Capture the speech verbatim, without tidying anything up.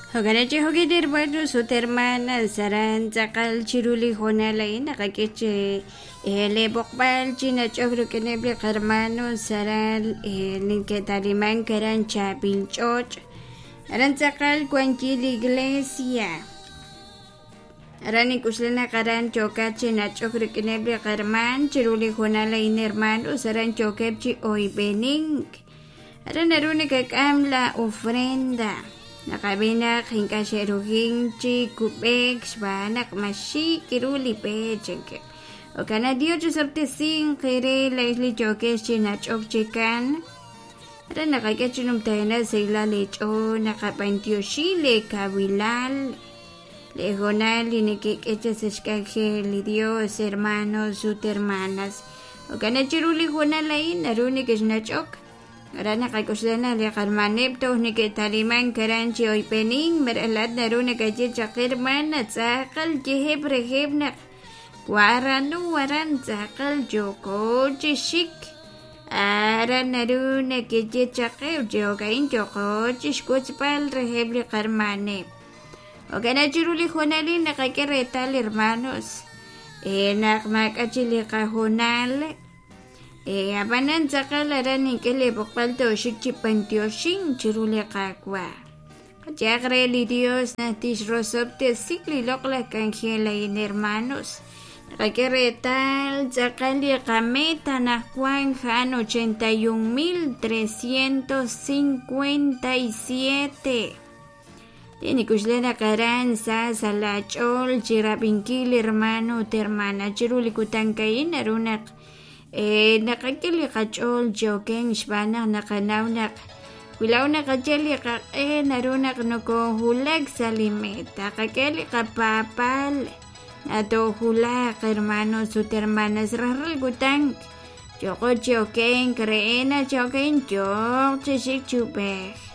Hogarachi hogidir badu sutermana saran zakal chiruli honalay nakakiche le bokbal china chogro kenebre karmano saral linke taliman karan chabil choch aran zakal kwanchil iglesia arani kuslena karan chokache na chogro kenebre karman chiruli honalay hermano saran chokepchi oy bening aran arune kakamla ofrenda nakabina kinkasheruhin chi kubek shbanak mashi kiruli pechenke o kana dio chusapte sin kire laisli choke china chokchikan ara nakakachinum tayna seila lecho nakapantio shile kabilal legonal inike eches escaje Dios hermanos sus hermanas o kana chiruli honalay naruni kisnachok Rana kaikuslena le karmanep to ni ke taliman karanchi oy pening meralad narune kaje chakirman atsakal jeheb rehebna waranu waran zakal joko chishik ara narune kaje chakir jogain joko chishkuchpal rehebli karmanep ogana chiruli honali na kakeretal hermanos enak makachili kahonal Eh, abanan zakal aran inkele bokpal to shikchi pantioshing chirule kakwa. Jagre li Dios na tisrosopte sikli lokla kanjela in hermanos. Kakeretal zakal y kameta na Juan Han ochenta y un mil trescientos cincuenta y siete. Tiene kuslena karanza salachol chirapinkil hermano termana chiruli kutankain arunak Eh, nakakili kachol joking shbana nakanawnak wilaw nakajeli ka eh narunak noko hulag salimeta kakeli kapapal nato hulak hermano su hermanas rahal gutang joko joking kreena joking jok chishik chupek